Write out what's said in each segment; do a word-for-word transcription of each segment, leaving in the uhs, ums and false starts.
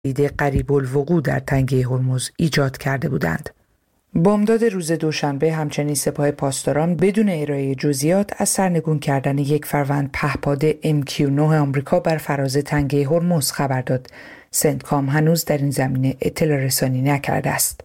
ایده قریب الوقوع در تنگه هرمز ایجاد کرده بودند. بامداد روز دوشنبه همچنین سپاه پاسداران بدون ارائه جزئیات از سرنگون کردن یک فروند پهپاد ام کیو نه آمریکا بر فراز تنگه هرمز خبر داد. سنتکام هنوز در این زمینه اطلاع رسانی نکرده است.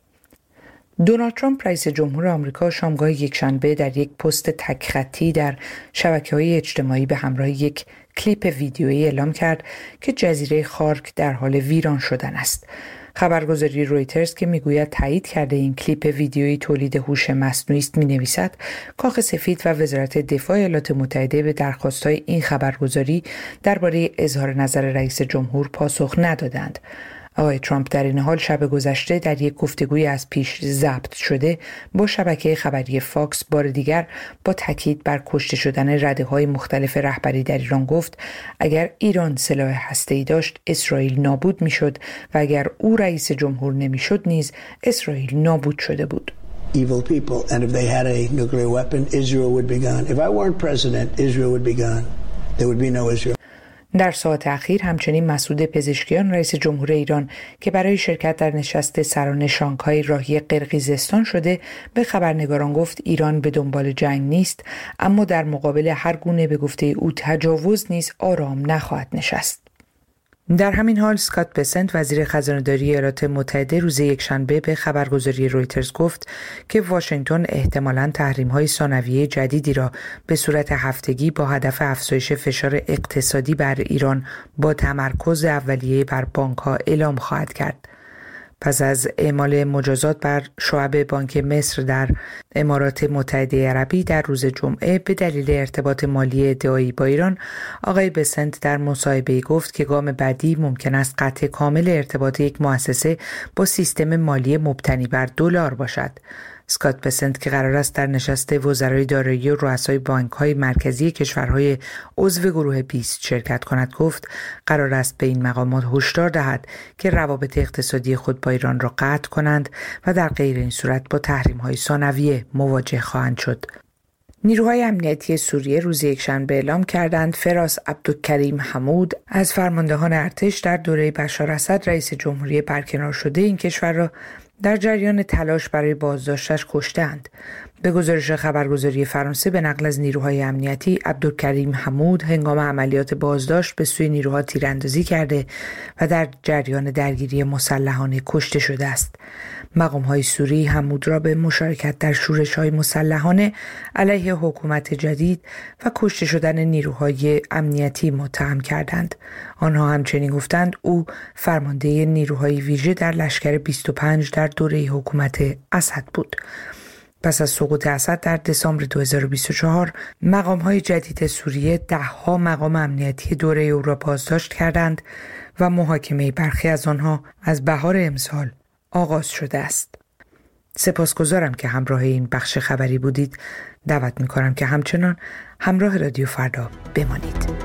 دونالد ترامپ رئیس جمهور آمریکا شامگاه یکشنبه در یک پست تک خطی در شبکه‌های اجتماعی به همراه یک کلیپ ویدیویی اعلام کرد که جزیره خارک در حال ویران شدن است. خبرگزاری رویترز که میگوید تایید کرده این کلیپ ویدیویی تولید هوش مصنوعی است می‌نویسد کاخ سفید و وزارت دفاع ایالات متحده به درخواست‌های این خبرگزاری درباره اظهار نظر رئیس جمهور پاسخ ندادند. آقای ترامپ در این حال شب گذشته در یک گفتگوی از پیش ضبط شده با شبکه خبری فاکس بار دیگر با تاکید بر کشته شدن رده‌های مختلف رهبری در ایران گفت اگر ایران سلاح هسته‌ای داشت اسرائیل نابود می‌شد و اگر او رئیس جمهور نمی‌شد نیز اسرائیل نابود شده بود. Evil people and if they had a nuclear weapon Israel would be gone. If I weren't president Israel would be gone. There would be no Israel. در ساعات اخیر همچنین مسعود پزشکیان رئیس جمهور ایران که برای شرکت در نشست سران شانگهای راهی قرقیزستان شده به خبرنگاران گفت ایران به دنبال جنگ نیست، اما در مقابل هر گونه به گفته او تجاوز نیز آرام نخواهد نشست. در همین حال اسکات بسنت وزیر خزانه‌داری ایالات متحده روز یکشنبه به خبرگزاری رویترز گفت که واشنگتن احتمالاً تحریم‌های ثانویه جدیدی را به صورت هفتگی با هدف افزایش فشار اقتصادی بر ایران با تمرکز اولیه بر بانک‌ها اعلام خواهد کرد. پس از اعمال مجازات بر شعب بانک مصر در امارات متحده عربی در روز جمعه به دلیل ارتباط مالی ادعایی با ایران، آقای بسنت در مصاحبه‌ای گفت که گام بعدی ممکن است قطع کامل ارتباط یک مؤسسه با سیستم مالی مبتنی بر دلار باشد. اسکات بسنت که قرار است در نشست وزرای دارایی و رؤسای بانک‌های مرکزی کشورهای عضو گروه بیست شرکت کند گفت قرار است به این مقامات هشدار دهد که روابط اقتصادی خود با ایران را قطع کنند و در غیر این صورت با تحریم‌های ثانویه مواجه خواهند شد. نیروهای امنیتی سوریه روز یکشنبه اعلام کردند فراس عبدالکریم حمود از فرماندهان ارتش در دوره بشار اسد رئیس جمهوری برکنار شده این کشور را در جریان تلاش برای بازداشتش کشتند. به گزارش خبرگزاری فرانسه به نقل از نیروهای امنیتی عبدالکریم حمود هنگام عملیات بازداشت به سوی نیروها تیراندازی کرده و در جریان درگیری مسلحانه کشته شده است. مقام‌های سوری حمود را به مشارکت در شورش‌های مسلحانه علیه حکومت جدید و کشته شدن نیروهای امنیتی متهم کردند. آنها همچنین گفتند او فرمانده نیروهای ویژه در لشکر بیست و پنج در دوره حکومت اسد بود. پس از سقوط اسد در دسامبر دو هزار و بیست و چهار مقام‌های جدید سوریه ده‌ها مقام امنیتی دوره او را بازداشت کردند و محاکمه برخی از آنها از بهار امسال آغاز شده است. سپاسگزارم که همراه این بخش خبری بودید. دعوت می‌کنم که همچنان همراه رادیو فردا بمانید.